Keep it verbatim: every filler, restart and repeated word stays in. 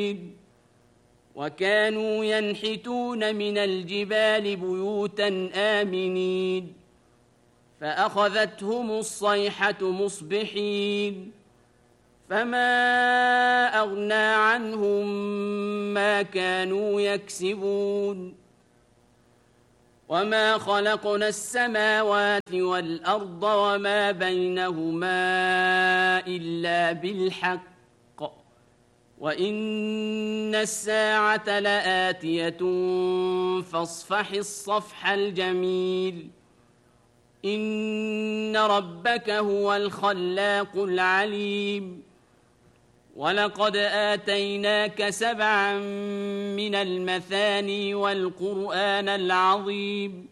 وكانوا ينحتون من الجبال بيوتا آمنين فأخذتهم الصيحة مصبحين فما أغنى عنهم ما كانوا يكسبون وما خلقنا السماوات والأرض وما بينهما إلا بالحق وإن الساعة لآتية فاصفح الصفح الجميل إن ربك هو الخلاق العليم ولقد آتيناك سبعا من المثاني والقرآن العظيم